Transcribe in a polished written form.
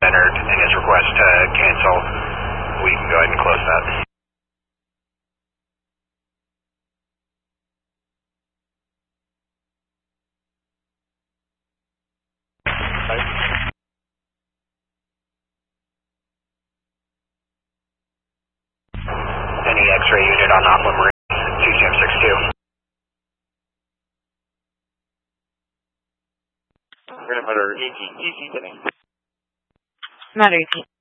entered in his request to cancel. We can go ahead and close that. Any X-ray unit on Aquamarine, CCM62. We're going to put our EG today. Not 18.